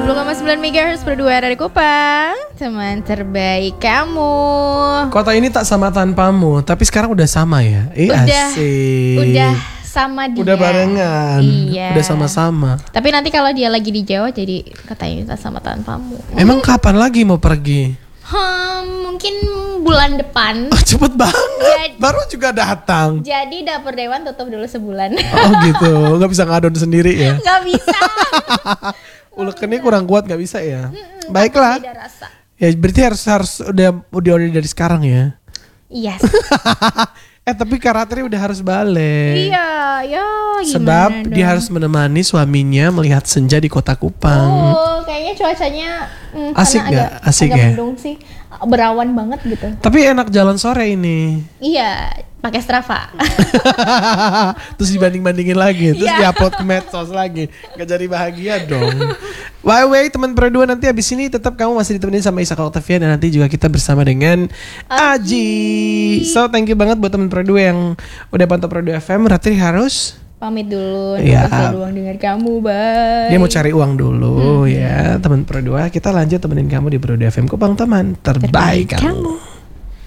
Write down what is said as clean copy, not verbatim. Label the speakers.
Speaker 1: 90,9 MHz per 2 dari Kupang. Teman terbaik kamu.
Speaker 2: Kota ini tak sama tanpamu, tapi sekarang udah sama ya. Asik.
Speaker 1: Udah sama dia.
Speaker 2: Udah barengan.
Speaker 1: Iya.
Speaker 2: Udah sama-sama.
Speaker 1: Tapi nanti kalau dia lagi di Jawa jadi kota ini tak sama tanpamu.
Speaker 2: Emang kapan lagi mau pergi?
Speaker 1: Mungkin bulan depan.
Speaker 2: Oh, cepet banget. Baru juga datang.
Speaker 1: Jadi dapur Dewan tutup dulu sebulan.
Speaker 2: Oh gitu, nggak bisa ngadon sendiri ya?
Speaker 1: Nggak bisa.
Speaker 2: Ulekannya kurang kuat, nggak bisa ya? Baiklah.
Speaker 1: Beda rasa.
Speaker 2: Ya berarti harus udah dari sekarang ya.
Speaker 1: Iya.
Speaker 2: Tapi karakternya udah harus balik.
Speaker 1: Iya, ya gimana
Speaker 2: Sebab
Speaker 1: dong?
Speaker 2: dia harus menemani suaminya melihat senja di kota Kupang.
Speaker 1: Oh, kayaknya cuacanya
Speaker 2: Asik
Speaker 1: karena
Speaker 2: nggak? Asik
Speaker 1: agak
Speaker 2: ya?
Speaker 1: mendung sih, berawan banget gitu.
Speaker 2: Tapi enak jalan sore ini.
Speaker 1: Iya, pakai Strava.
Speaker 2: Terus dibanding-bandingin lagi, terus
Speaker 1: Iya.
Speaker 2: diupload ke medsos lagi. Gak jadi bahagia dong. By the way, teman berdua, nanti abis ini tetap kamu masih ditemenin sama Isaka Octavia, dan nanti juga kita bersama dengan Aji. So thank you banget buat teman berdua yang udah pantau Produk FM. Ratri harus
Speaker 1: Pamit dulu,
Speaker 2: Iya.
Speaker 1: saya doang dengar kamu, bye.
Speaker 2: dia mau cari uang dulu ya. Teman berdua, kita lanjut temenin kamu di Produk FM Kupang, teman terbaik kamu.